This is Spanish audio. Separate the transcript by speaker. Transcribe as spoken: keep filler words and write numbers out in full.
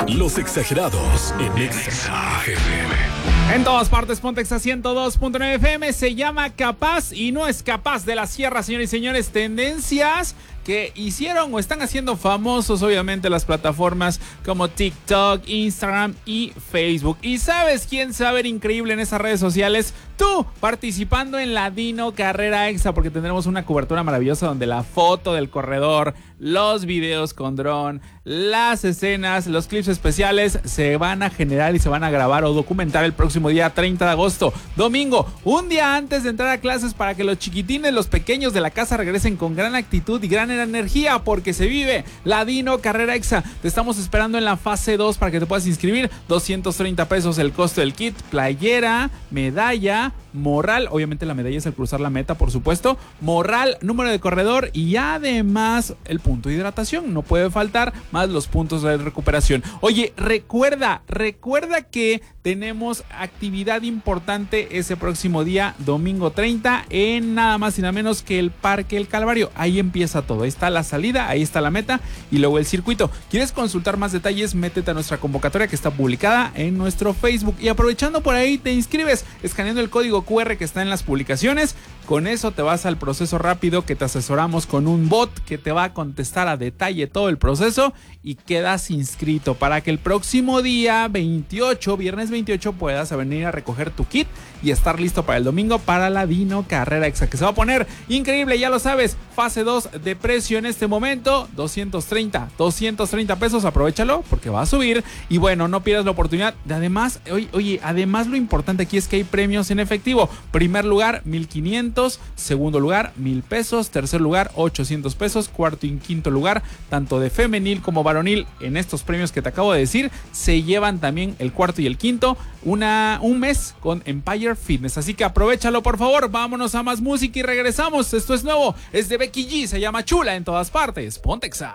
Speaker 1: Los Exagerados en Exa F M.
Speaker 2: En todas partes, Pontexa ciento dos punto nueve F M. Se llama Capaz y no es Capaz de la Sierra, señores y señores. Tendencias que hicieron o están haciendo famosos, obviamente, las plataformas como TikTok, Instagram y Facebook. ¿Y sabes quién se va a ver increíble en esas redes sociales? Tú, participando en la Dino Carrera Exa, porque tendremos una cobertura maravillosa donde la foto del corredor, los videos con dron, las escenas, los clips especiales se van a generar y se van a grabar o documentar el próximo día treinta de agosto, domingo, un día antes de entrar a clases, para que los chiquitines, los pequeños de la casa regresen con gran actitud y gran energía, porque se vive la Dino Carrera Exa. Te estamos esperando en la fase dos para que te puedas inscribir. doscientos treinta pesos el costo del kit, playera, medalla, morral, obviamente la medalla es el cruzar la meta, por supuesto, morral, número de corredor y además el punto de hidratación, no puede faltar, más los puntos de recuperación. Oye, recuerda, recuerda que tenemos actividad importante ese próximo día, domingo treinta, en nada más y nada menos que el Parque El Calvario. Ahí empieza todo, ahí está la salida, ahí está la meta y luego el circuito. ¿Quieres consultar más detalles? Métete a nuestra convocatoria que está publicada en nuestro Facebook, y aprovechando por ahí te inscribes escaneando el código cu erre que está en las publicaciones. Con eso te vas al proceso rápido, que te asesoramos con un bot que te va a contestar a detalle todo el proceso, y quedas inscrito para que el próximo día veintiocho, viernes veintiocho, puedas venir a recoger tu kit y estar listo para el domingo para la Dino Carrera Exa, que se va a poner increíble, ya lo sabes. Fase dos de precio en este momento, doscientos treinta pesos, aprovechalo porque va a subir. Y bueno, no pierdas la oportunidad de además, oye, oye, además lo importante aquí es que hay premios en efectivo. Primer lugar, mil quinientos, segundo lugar, mil pesos, tercer lugar, ochocientos pesos, cuarto y quinto lugar, tanto de femenil como varonil, en estos premios que te acabo de decir, se llevan también el cuarto y el quinto, una, un mes con Empire Fitness. Así que aprovechalo, por favor. Vámonos a más música y regresamos. Esto es nuevo, es de Becky G, se llama Chula en todas partes. Pontexa.